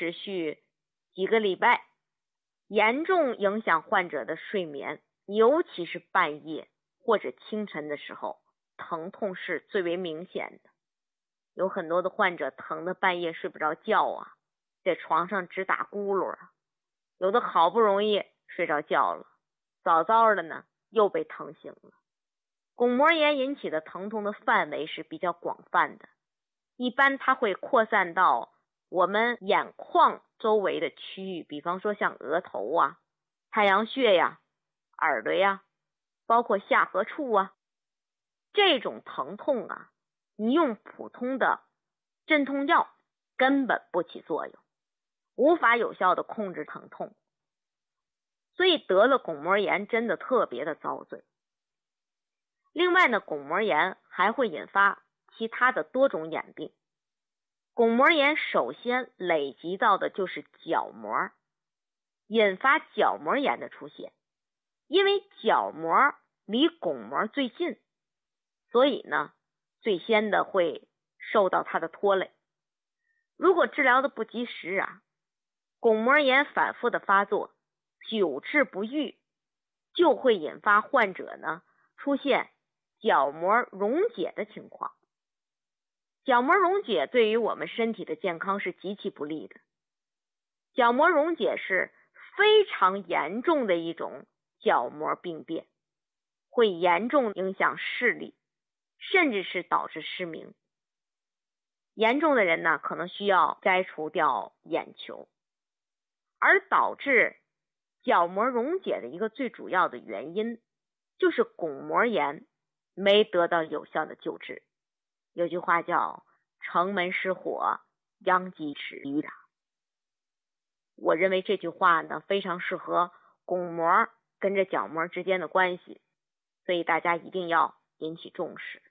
持续几个礼拜，严重影响患者的睡眠，尤其是半夜或者清晨的时候，疼痛是最为明显的。有很多的患者疼的半夜睡不着觉啊，在床上直打咕噜啊，有的好不容易睡着觉了，早早的呢又被疼醒了。巩膜炎引起的疼痛的范围是比较广泛的，一般它会扩散到我们眼眶周围的区域，比方说像额头啊、太阳穴呀、耳朵呀，包括下颌处啊。这种疼痛啊，你用普通的镇痛药根本不起作用，无法有效的控制疼痛，所以得了巩膜炎真的特别的遭罪。另外呢，巩膜炎还会引发其他的多种眼病。巩膜炎首先累积到的就是角膜，引发角膜炎的出现。因为角膜离巩膜最近，所以呢，最先的会受到它的拖累。如果治疗的不及时啊，巩膜炎反复的发作，久治不愈，就会引发患者呢出现角膜溶解的情况。角膜溶解对于我们身体的健康是极其不利的。角膜溶解是非常严重的一种角膜病变，会严重影响视力，甚至是导致失明。严重的人呢，可能需要摘除掉眼球。而导致角膜溶解的一个最主要的原因，就是巩膜炎没得到有效的救治。有句话叫城门失火，殃及池鱼啊。我认为这句话呢，非常适合巩膜跟着角膜之间的关系，所以大家一定要引起重视。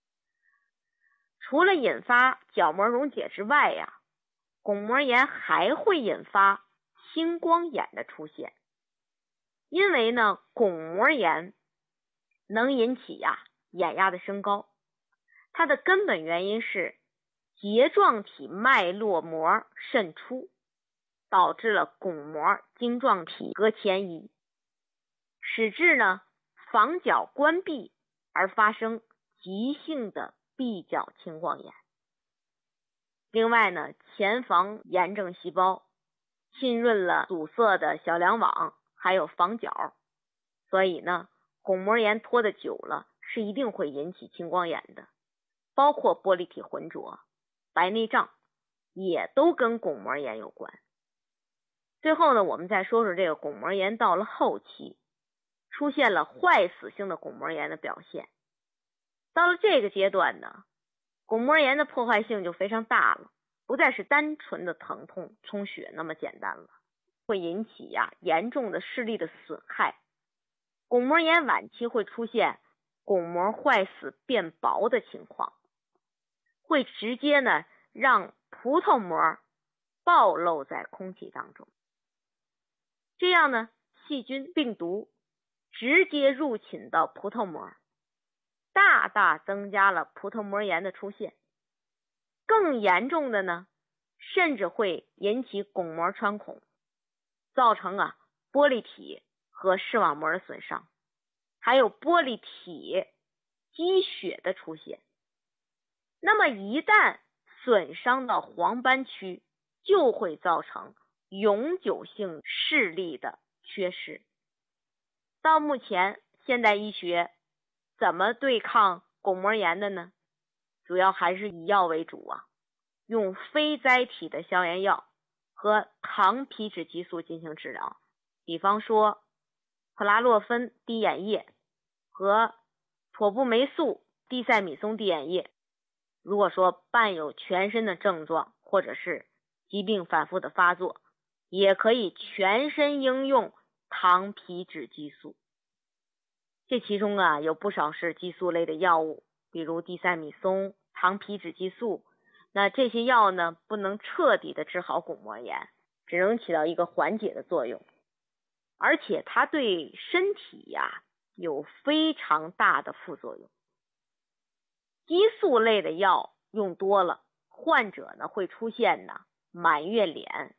除了引发角膜溶解之外呀，巩膜炎还会引发青光眼的出现。因为呢，巩膜炎能引起眼压的升高，它的根本原因是睫状体脉络膜渗出，导致了巩膜晶状体隔前移，使致呢房角关闭而发生急性的闭角青光眼。另外呢，前房炎症细胞浸润了阻塞的小梁网还有房角，所以呢巩膜炎拖得久了是一定会引起青光眼的，包括玻璃体浑浊、白内障也都跟巩膜炎有关。最后呢，我们再说说这个巩膜炎到了后期出现了坏死性的巩膜炎的表现。到了这个阶段呢，巩膜炎的破坏性就非常大了，不再是单纯的疼痛充血那么简单了，会引起严重的视力的损害。巩膜炎晚期会出现巩膜坏死变薄的情况，会直接呢让葡萄膜暴露在空气当中，这样呢细菌病毒直接入侵到葡萄膜，大大增加了葡萄膜炎的出现。更严重的呢，甚至会引起巩膜穿孔，造成玻璃体和视网膜的损伤，还有玻璃体积血的出现。那么一旦损伤到黄斑区，就会造成永久性视力的缺失。到目前现代医学怎么对抗巩膜炎的呢？主要还是以药为主用非甾体的消炎药和糖皮质激素进行治疗，比方说普拉洛芬滴眼液和妥布霉素地塞米松滴眼液。如果说伴有全身的症状或者是疾病反复的发作，也可以全身应用糖皮质激素。这其中有不少是激素类的药物，比如地塞米松、糖皮质激素。那这些药呢，不能彻底的治好巩膜炎，只能起到一个缓解的作用，而且它对身体有非常大的副作用。激素类的药用多了，患者呢会出现满月脸、